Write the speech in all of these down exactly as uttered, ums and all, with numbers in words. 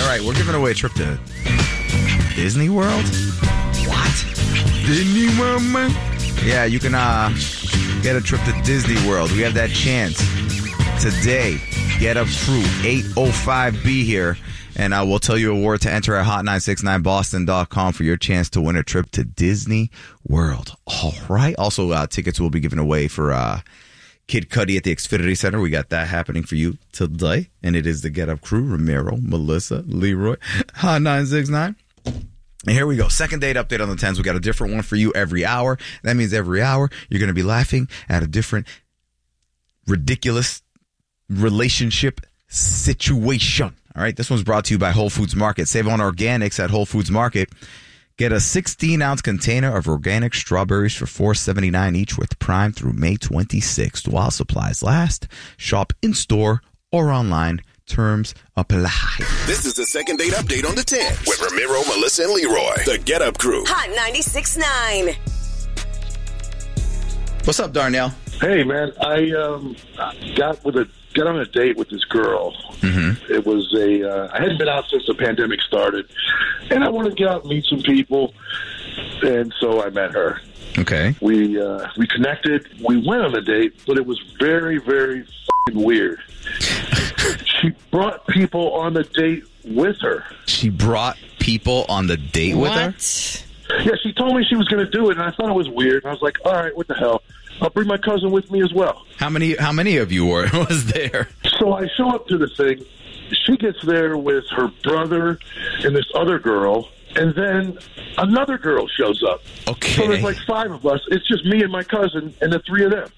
All right, we're giving away a trip to Disney World. What? Disney World, man? Yeah, you can uh, get a trip to Disney World. We have that chance today. Get Up Crew, eight oh five B here. And I will tell you a word to enter at hot nine six nine boston dot com for your chance to win a trip to Disney World. All right. Also, uh, tickets will be given away for uh, Kid Cudi at the Xfinity Center. We got that happening for you today. And it is the Get Up Crew, Ramiro, Melissa, Leroy, hot nine six nine. And here we go. Second date update on the tens. We got a different one for you every hour. That means every hour you're going to be laughing at a different ridiculous relationship situation. All right, this one's brought to you by Whole Foods Market. Save on organics at Whole Foods Market. Get a sixteen-ounce container of organic strawberries for four seventy-nine each with Prime through May twenty-sixth while supplies last. Shop in-store or online. Terms apply. This is the second date update on the ten with Ramiro, Melissa, and Leroy. The Get Up Crew. Hot ninety-six point nine. What's up, Darnell? Hey, man. I um, got with a got on a date with this girl. Mm-hmm. It was a. Uh, I hadn't been out since the pandemic started, and I wanted to get out and meet some people, and so I met her. Okay. We uh, we connected. We went on a date, but it was very, very f***ing weird. She brought people on the date with her. She brought people on the date what? with her? Yeah, she told me she was going to do it, and I thought it was weird. And I was like, all right, what the hell? I'll bring my cousin with me as well. How many How many of you were was there? So I show up to the thing. She gets there with her brother and this other girl, and then another girl shows up. Okay. So there's like five of us. It's just me and my cousin and the three of them.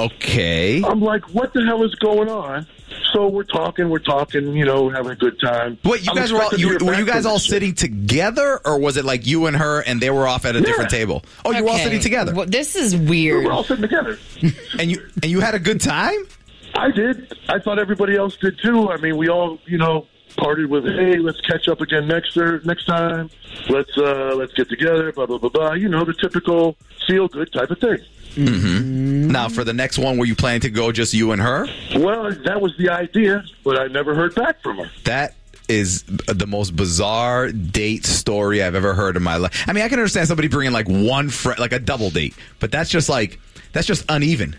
Okay. I'm like, what the hell is going on? So we're talking, we're talking, you know, having a good time. Wait, you I'm guys were all, expecting to you, hear were you back guys from all this sitting shit. together, or was it like you and her and they were off at a Yeah. different table? Oh, you were all Okay. sitting together, Well, this is weird. We're all sitting together. and you and you had a good time. I did. I thought everybody else did too. I mean, we all, you know, partied with, hey, let's catch up again next er, next time. Let's uh, let's get together. Blah blah blah blah. You know, the typical feel good type of thing. Mm-hmm. Now, for the next one, were you planning to go just you and her? Well, that was the idea, but I never heard back from her. That is the most bizarre date story I've ever heard in my life. I mean, I can understand somebody bringing like one friend, like a double date, but that's just like that's just uneven.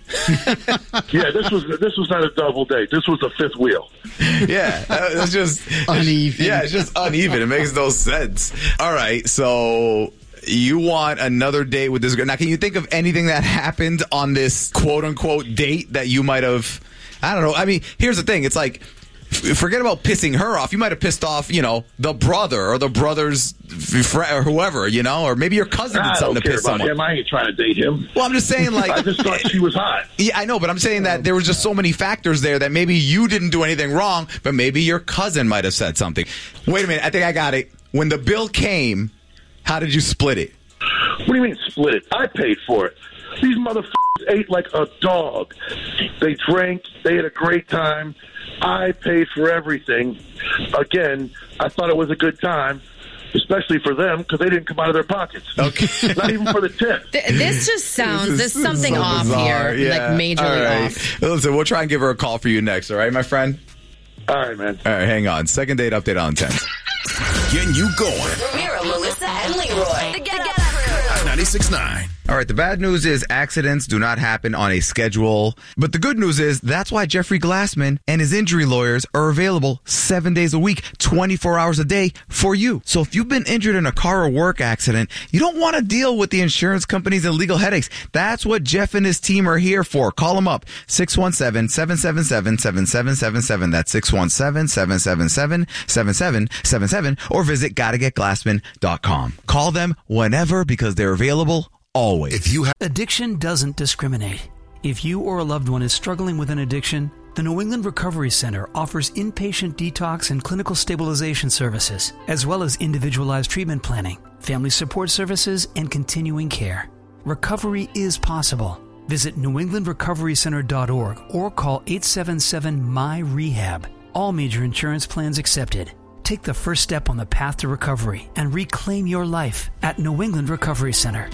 Yeah, this was this was not a double date. This was a fifth wheel. Yeah, it's just Uneven. Yeah, it's just uneven. It makes no sense. All right, so you want another date with this girl. Now, can you think of anything that happened on this quote-unquote date that you might have, I don't know. I mean, here's the thing. It's like, f- forget about pissing her off. You might have pissed off, you know, the brother or the brother's friend or whoever, you know, or maybe your cousin did I something don't to care piss about someone. him. I ain't trying to date him. Well, I'm just saying, like, I just thought she was hot. yeah, I know, but I'm saying that there was just so many factors there that maybe you didn't do anything wrong, but maybe your cousin might have said something. Wait a minute. I think I got it. When the bill came, how did you split it? What do you mean split it? I paid for it. These motherfuckers ate like a dog. They drank. They had a great time. I paid for everything. Again, I thought it was a good time, especially for them because they didn't come out of their pockets. Okay. Not even for the tip. Th- this just sounds, there's something so off bizarre. here, Yeah. like majorly All right. off. Listen, we'll try and give her a call for you next, all right, my friend? All right, man. All right, hang on. Second date update on ten. Getting you going. Ramiro, Melissa, and Leroy. The Get Up Crew. ninety-six point nine. All right, the bad news is accidents do not happen on a schedule. But the good news is that's why Jeffrey Glassman and his injury lawyers are available seven days a week, twenty-four hours a day for you. So if you've been injured in a car or work accident, you don't want to deal with the insurance companies and legal headaches. That's what Jeff and his team are here for. Call them up, six one seven, seven seven seven, seven seven seven seven. That's six one seven, seven seven seven, seven seven seven seven. Or visit gotta get glassman dot com. Call them whenever because they're available always. If you have Addiction doesn't discriminate. If you or a loved one is struggling with an addiction, the New England Recovery Center offers inpatient detox and clinical stabilization services, as well as individualized treatment planning, family support services, and continuing care. Recovery is possible. Visit new england recovery center dot org or call eight seven seven M Y rehab. All major insurance plans accepted. Take the first step on the path to recovery and reclaim your life at New England Recovery Center.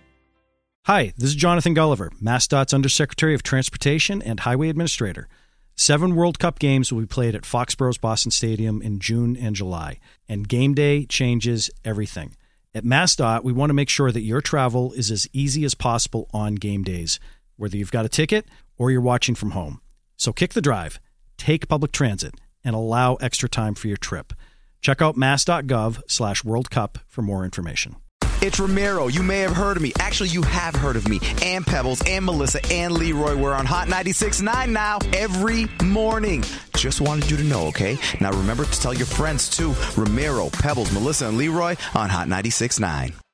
Hi, this is Jonathan Gulliver, MassDOT's Undersecretary of Transportation and Highway Administrator. Seven World Cup games will be played at Foxborough's Boston Stadium in June and July, and game day changes everything. At MassDOT, we want to make sure that your travel is as easy as possible on game days, whether you've got a ticket or you're watching from home. So kick the drive, take public transit, and allow extra time for your trip. Check out mass.gov slash World Cup for more information. It's Ramiro. You may have heard of me. Actually, you have heard of me. And Pebbles, and Melissa, and Leroy. We're on Hot ninety-six point nine now every morning. Just wanted you to know, okay? Now remember to tell your friends, too. Ramiro, Pebbles, Melissa, and Leroy on Hot ninety-six point nine.